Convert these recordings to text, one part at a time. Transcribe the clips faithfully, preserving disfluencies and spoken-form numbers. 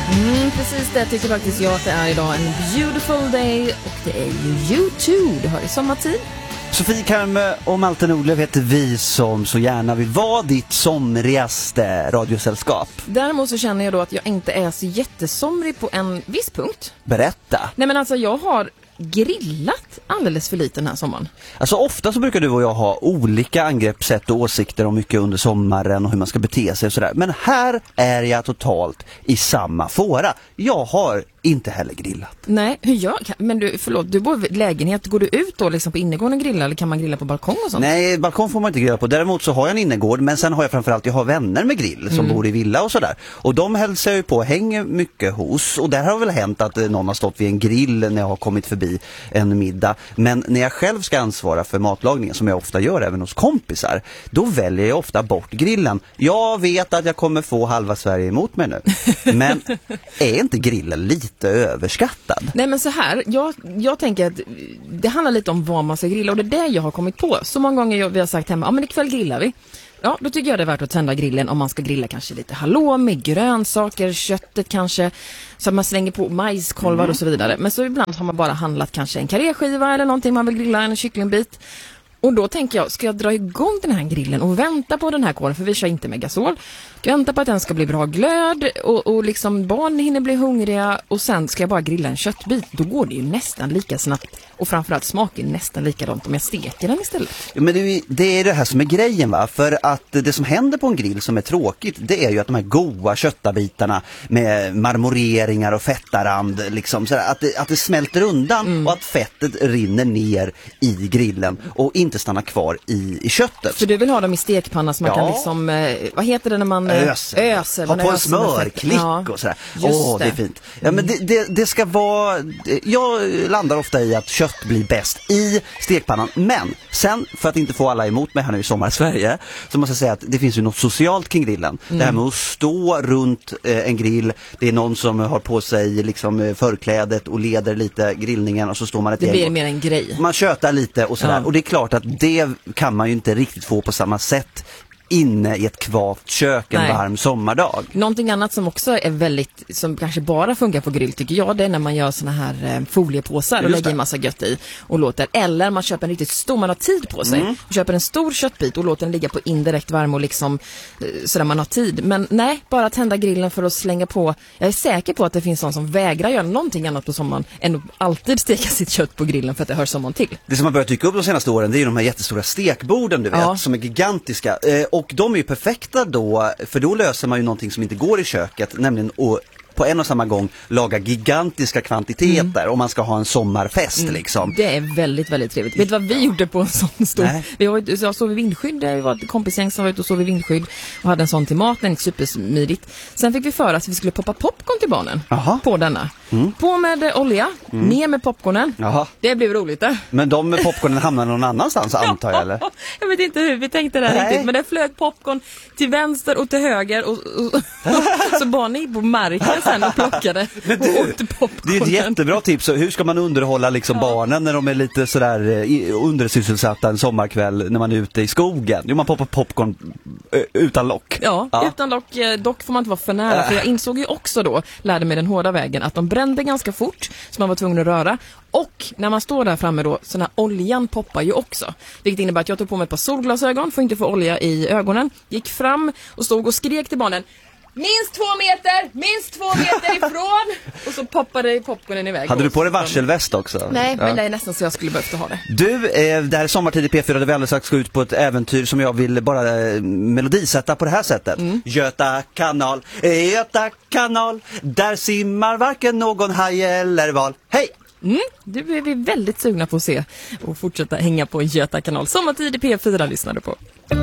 Mm, precis det tycker faktiskt jag att det är idag. En beautiful day och det är ju U två. Du hör i sommartid. Sofie Karme och Malte Nordlöf heter vi som så gärna vill vara ditt somrigaste radiosällskap. Däremot så känner jag då att jag inte är så jättesomrig på en viss punkt. Berätta. Nej men alltså jag har grillat alldeles för lite den här sommaren. Alltså ofta så brukar du och jag ha olika angreppssätt och åsikter om mycket under sommaren och hur man ska bete sig och sådär. Men här är jag totalt i samma fåra. Jag har inte heller grillat. Nej, hur gör jag? Men du, förlåt, du bor i lägenhet. Går du ut då liksom på innergården och grilla eller kan man grilla på balkong och sånt? Nej, balkong får man inte grilla på. Däremot så har jag en innergård, men sen har jag framförallt, jag har vänner med grill som mm. bor i villa och sådär. Och de hälsar ju på, hänger mycket hos. Och där har väl hänt att någon har stått vid en grill när jag har kommit förbi en middag. Men när jag själv ska ansvara för matlagningen, som jag ofta gör även hos kompisar, då väljer jag ofta bort grillen. Jag vet att jag kommer få halva Sverige emot mig nu. Men är inte grillen lite överskattad? Nej men så här, jag, jag tänker att det handlar lite om vad man ska grilla och det är det jag har kommit på. Så många gånger jag, vi har sagt hemma, ja men ikväll grillar vi. Ja, då tycker jag det är värt att tända grillen om man ska grilla kanske lite halloumi, grönsaker, köttet kanske, så att man slänger på majskolvar mm. och så vidare. Men så ibland har man bara handlat kanske en karéskiva eller någonting man vill grilla, en kycklingbit. Och då tänker jag, ska jag dra igång den här grillen och vänta på den här kolen, för vi kör inte med gasol. Vänta på att den ska bli bra glöd och, och liksom barn hinner bli hungriga och sen ska jag bara grilla en köttbit. Då går det ju nästan lika snabbt och framförallt smakar nästan likadant om jag steker den istället. Ja, men det, det är det här som är grejen va, för att det som händer på en grill som är tråkigt, det är ju att de här goda köttabitarna med marmoreringar och fettarand liksom, så att, det, att det smälter undan mm. och att fettet rinner ner i grillen och inte stannar kvar i, i köttet. Så du vill ha dem i stekpanna så man ja. kan liksom, eh, vad heter det när man öser, öser ha på en smörklick ja. och sådär. Åh, det. det är fint. Ja, men det, det, det ska vara, jag landar ofta i att kött blir bäst i stekpannan, men sen, för att inte få alla emot mig här nu i sommar i Sverige, så måste jag säga att det finns ju något socialt kring grillen. Mm. Det här med att stå runt eh, en grill, det är någon som har på sig liksom förklädet och leder lite grillningen och så står man ett det gäng blir mer en grej. Man tjötar lite och sådär, ja. Och det är klart att det kan man ju inte riktigt få på samma sätt inne i ett kvavt kök en Nej. varm sommardag. Någonting annat som också är väldigt, som kanske bara funkar på grill tycker jag, det är när man gör såna här eh, foliepåsar och lägger en massa gött i och låter, eller man köper en riktigt stor, man har tid på sig mm. och köper en stor köttbit och låter den ligga på indirekt värme och liksom eh, så där man har tid. Men nej, bara tända grillen för att slänga på. Jag är säker på att det finns någon som vägrar göra någonting annat på sommaren än att alltid steka sitt kött på grillen för att det hör sommaren till. Det som har börjat dyka upp de senaste åren, det är ju de här jättestora stekborden du vet, ja. som är gigantiska. Eh, och de är ju perfekta då, för då löser man ju någonting som inte går i köket, nämligen att på en och samma gång laga gigantiska kvantiteter mm. om man ska ha en sommarfest mm. liksom. Det är väldigt, väldigt trevligt. Vet du vad vi gjorde på en sån stor? Nej. Vi var, jag sov i vindskydd, det var ett kompisgäng som var ute och sov i vindskydd och hade en sån till maten, inte supersmidigt. Sen fick vi för att vi skulle poppa popcorn till barnen. Aha. På denna. Mm. På med olja, mm. ner med popcornen. Aha. Det blev roligt där. Men de med popcornen hamnar någon annanstans antar jag eller? Jag vet inte hur vi tänkte det här riktigt, men det flög popcorn till vänster och till höger och, och, och så barnen gick på marken sen och plockade men du, och åkte popcorn. Det är ett jättebra tips. Hur ska man underhålla liksom ja. barnen när de är lite sådär undersysselsatta en sommarkväll när man är ute i skogen? Jo, man poppar popcorn utan lock. Ja, ja, utan lock. Dock får man inte vara för nära. Äh. För jag insåg ju också då, lärde mig den hårda vägen, att de brände ganska fort så man var tvungen att röra. Och när man står där framme då, så den här oljan poppar ju också. Vilket innebär att jag tog på mig ett par solglasögon för att inte få olja i ögonen. Gick fram och stod och skrek till barnen: minst två meter, minst två meter ifrån. Och så poppade popcornen iväg. Hade du på dig varselväst också? Nej, men ja. det är nästan så jag skulle behövt ha det. Du, eh, det här är sommartid i P fyra där vi alldeles strax ska ut på ett äventyr som jag vill bara eh, melodisätta på det här sättet. Mm. Göta kanal, Göta kanal, där simmar varken någon haj eller val. Hej! Mm, du är vi väldigt sugna på att se och fortsätta hänga på Göta kanal. Sommartid i P fyra lyssnar du på.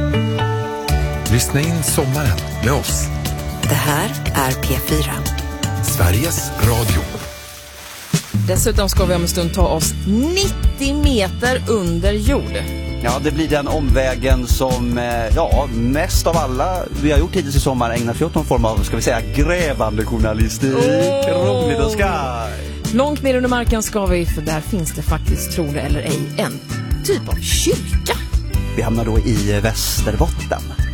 Lyssna in sommaren med oss. Det här är P fyra. Sveriges Radio. Dessutom ska vi om en stund ta oss nittio meter under jord. Ja, det blir den omvägen som ja, mest av alla vi har gjort hittills i sommar ägnar sig åt någon form av, ska vi säga, grävande journalistik. Oh. Roligt och skoj. Långt ner under marken ska vi, för där finns det faktiskt, tror det eller ej, en typ av kyrka. Vi hamnar då i Västerbotten.